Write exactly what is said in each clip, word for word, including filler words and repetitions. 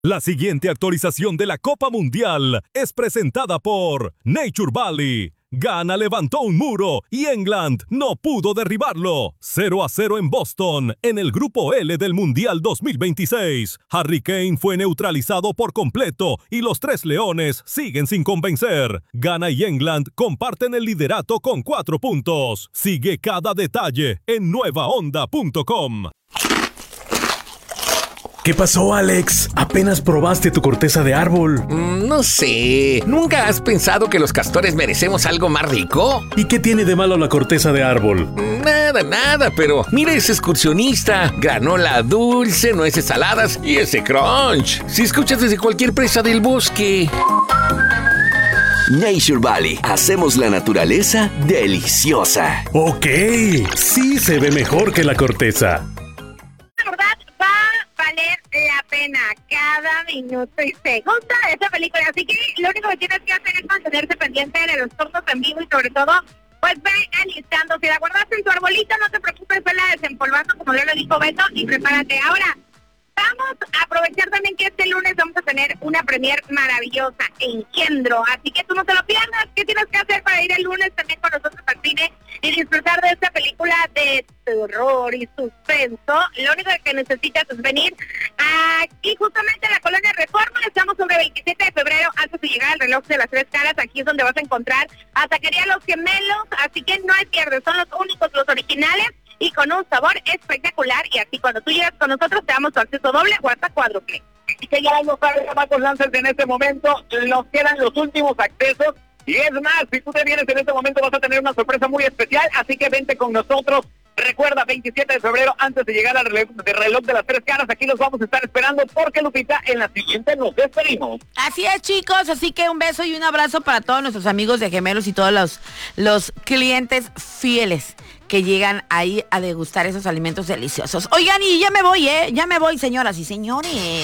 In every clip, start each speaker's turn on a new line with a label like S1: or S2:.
S1: La siguiente actualización de la Copa Mundial es presentada por Nature Valley. Ghana levantó un muro y England no pudo derribarlo. cero a cero en Boston, en el Grupo L del Mundial dos mil veintiséis. Harry Kane fue neutralizado por completo y los Tres Leones siguen sin convencer. Ghana y England comparten el liderato con cuatro puntos. Sigue cada detalle en nueva onda punto com.
S2: ¿Qué pasó, Alex? ¿Apenas probaste tu corteza de árbol?
S3: Mm, no sé. ¿Nunca has pensado que los castores merecemos algo más rico?
S2: ¿Y qué tiene de malo la corteza de árbol?
S3: Nada, nada, pero mira ese excursionista. Granola dulce, nueces saladas y ese crunch. Si escuchas desde cualquier presa del bosque.
S4: Nature Valley. Hacemos la naturaleza deliciosa.
S2: Ok, sí se ve mejor que la corteza.
S5: La pena cada minuto y segundo de esta película, así que lo único que tienes que hacer es mantenerse pendiente de los turnos en vivo y sobre todo pues ve alistando. Si la guardaste en tu arbolito, no te preocupes, vela desempolvando como ya lo dijo Beto y prepárate. Ahora vamos a aprovechar también que este lunes vamos a tener una premier maravillosa en Kendro, así que tú no te lo pierdas. ¿Qué tienes que hacer para ir el lunes también con nosotros al cine y disfrutar de esta película de terror y suspenso? Lo único que necesitas es venir aquí justamente a la Colonia Reforma. Estamos sobre veintisiete de febrero, antes de llegar al reloj de las tres caras. Aquí es donde vas a encontrar a Taquería Los Gemelos, así que no hay pierde, son los únicos, los originales y con un sabor espectacular. Y así cuando tú llegas con nosotros te damos tu acceso doble o hasta cuádruple.
S6: Y que ya no sabe, chamacos, láncense en este momento, nos quedan los últimos accesos. Y es más, si tú te vienes en este momento vas a tener una sorpresa muy especial, así que vente con nosotros. Recuerda, veintisiete de febrero, antes de llegar al reloj de, reloj de las tres caras, aquí los vamos a estar esperando porque, Lupita, en la siguiente nos despedimos.
S7: Así es, chicos, así que un beso y un abrazo para todos nuestros amigos de Gemelos y todos los, los clientes fieles que llegan ahí a degustar esos alimentos deliciosos. Oigan, y ya me voy, ¿eh? Ya me voy, señoras y señores.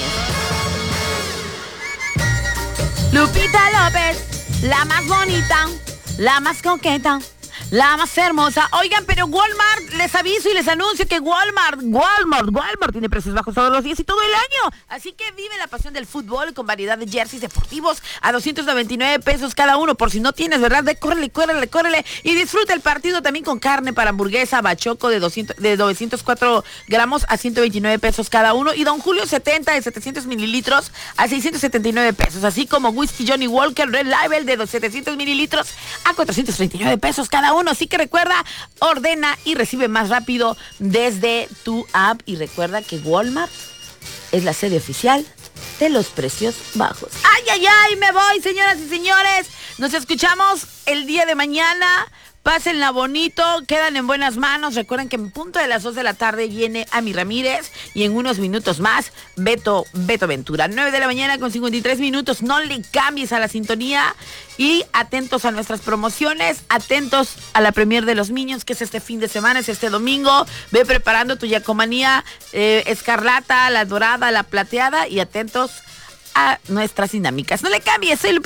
S7: Lupita López, la más bonita, la más coqueta, la más hermosa. Oigan, pero Walmart, les aviso y les anuncio que Walmart, Walmart, Walmart tiene precios bajos todos los días y todo el año. Así que vive la pasión del fútbol con variedad de jerseys deportivos a doscientos noventa y nueve pesos cada uno. Por si no tienes, ¿verdad? De córrele, córrele, córrele. Y disfruta el partido también con carne para hamburguesa, bachoco de, doscientos, de novecientos cuatro gramos a ciento veintinueve pesos cada uno. Y Don Julio setenta de setecientos mililitros a seiscientos setenta y nueve pesos. Así como Whisky Johnny Walker Red Label de setecientos mililitros a cuatrocientos treinta y nueve pesos cada uno. Así que recuerda, ordena y recibe más rápido desde tu app. Y recuerda que Walmart es la sede oficial de los precios bajos. ¡Ay, ay, ay! Me voy, señoras y señores. Nos escuchamos el día de mañana. Pásenla bonito, quedan en buenas manos. Recuerden que en punto de las dos de la tarde viene Ami Ramírez y en unos minutos más Beto, Beto Ventura. nueve de la mañana con cincuenta y tres minutos. No le cambies a la sintonía y atentos a nuestras promociones, atentos a la premier de los Minions, que es este fin de semana, es este domingo. Ve preparando tu yacomanía eh, escarlata, la dorada, la plateada y atentos a nuestras dinámicas. No le cambies, soy Lupita.